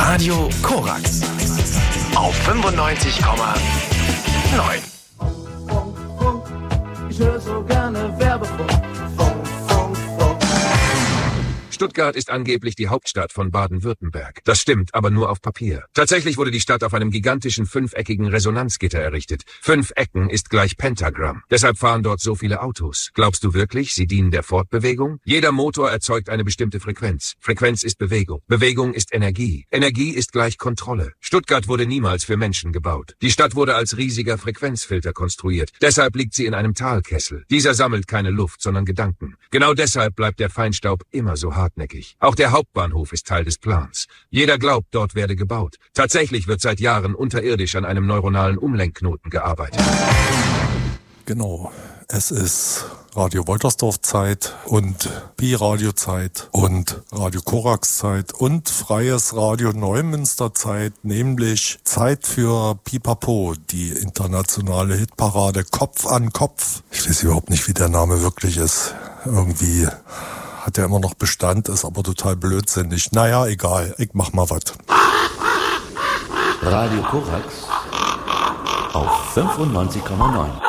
Radio Korax auf 95,9. Ich höre so gerne Werbefunk. Stuttgart ist angeblich die Hauptstadt von Baden-Württemberg. Das stimmt, aber nur auf Papier. Tatsächlich wurde die Stadt auf einem gigantischen 5-eckigen Resonanzgitter errichtet. 5 Ecken ist gleich Pentagramm. Deshalb fahren dort so viele Autos. Glaubst du wirklich, sie dienen der Fortbewegung? Jeder Motor erzeugt eine bestimmte Frequenz. Frequenz ist Bewegung. Bewegung ist Energie. Energie ist gleich Kontrolle. Stuttgart wurde niemals für Menschen gebaut. Die Stadt wurde als riesiger Frequenzfilter konstruiert. Deshalb liegt sie in einem Talkessel. Dieser sammelt keine Luft, sondern Gedanken. Genau deshalb bleibt der Feinstaub immer so hartnäckig. Auch der Hauptbahnhof ist Teil des Plans. Jeder glaubt, dort werde gebaut. Tatsächlich wird seit Jahren unterirdisch an einem neuronalen Umlenkknoten gearbeitet. Genau, es ist Radio Woltersdorf-Zeit und Pi-Radio-Zeit und Radio Korax-Zeit und freies Radio Neumünster-Zeit, nämlich Zeit für Pipapo, die internationale Hitparade Kopf an Kopf. Ich weiß überhaupt nicht, wie der Name wirklich ist. Irgendwie hat er immer noch Bestand, ist aber total blödsinnig. Naja, egal, ich mach mal was. Radio Korax auf 95,9.